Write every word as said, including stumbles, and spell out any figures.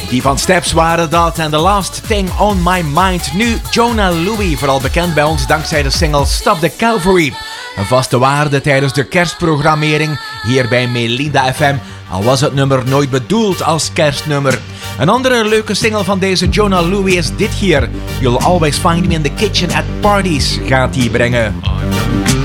Die van Steps waren dat en The Last Thing on My Mind. Nu Jona Lewie, vooral bekend bij ons dankzij de single Stop the Calvary. Een vaste waarde tijdens de kerstprogrammering hier bij Melinda F M. Al was het nummer nooit bedoeld als kerstnummer. Een andere leuke single van deze Jona Lewie is dit hier. You'll Always Find Me in the Kitchen at Parties gaat die brengen.